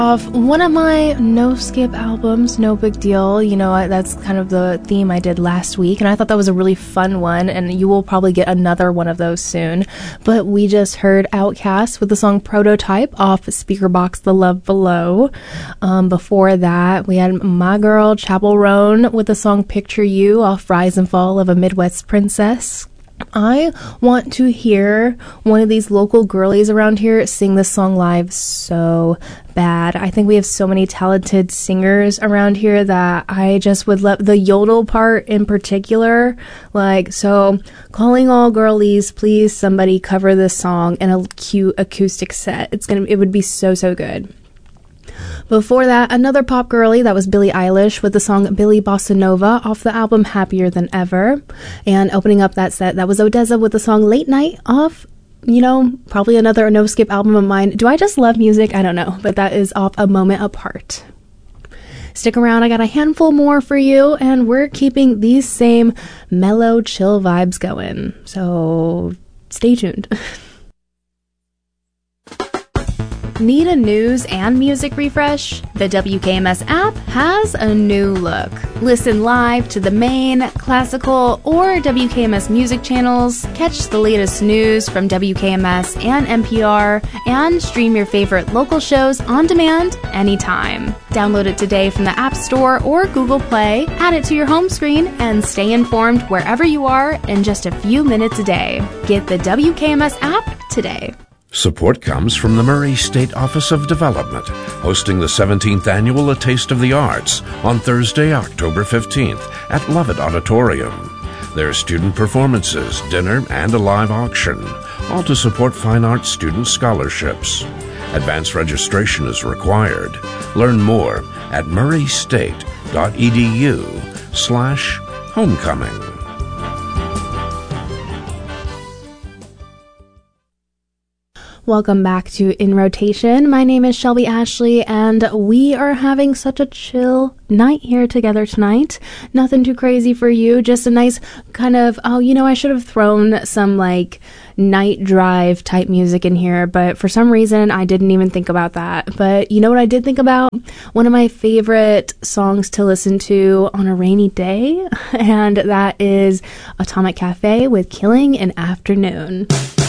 Off one of my no skip albums, No Big Deal. You know, that's kind of the theme I did last week, and I thought that was a really fun one, and you will probably get another one of those soon. But we just heard Outkast with the song Prototype off Speakerboxxx The Love Below. Before that, we had my girl Chappell Roan with the song Picture You off Rise and Fall of a Midwest Princess. I want to hear one of these local girlies around here sing this song live so bad. I think we have so many talented singers around here that I just would love the yodel part in particular. Like, so calling all girlies, please somebody cover this song in a cute acoustic set. It would be so good. Before that, another pop girly, that was Billie Eilish with the song Billie Bossa Nova off the album Happier Than Ever. And opening up that set, that was ODESZA with the song Late Night off, you know, probably another no skip album of mine. Do I just love music? I don't know, but that is off A Moment Apart. Stick around, I got a handful more for you, and we're keeping these same mellow, chill vibes going. So stay tuned. Need a news and music refresh? The WKMS app has a new look. Listen live to the main, classical, or WKMS music channels, catch the latest news from WKMS and NPR, and stream your favorite local shows on demand anytime. Download it today from the App Store or Google Play, add it to your home screen, and stay informed wherever you are in just a few minutes a day. Get the WKMS app today. Support comes from the Murray State Office of Development, hosting the 17th annual A Taste of the Arts on Thursday, October 15th at Lovett Auditorium. There's student performances, dinner, and a live auction, all to support fine arts student scholarships. Advanced registration is required. Learn more at murraystate.edu/homecoming. Welcome back to In Rotation. My name is Shelby Ashley, and we are having such a chill night here together tonight. Nothing too crazy for you, just a nice kind of, I should have thrown some like night drive type music in here, but for some reason I didn't even think about that. But you know what I did think about? One of my favorite songs to listen to on a rainy day, and that is Atomic Cafe with Killing an Afternoon.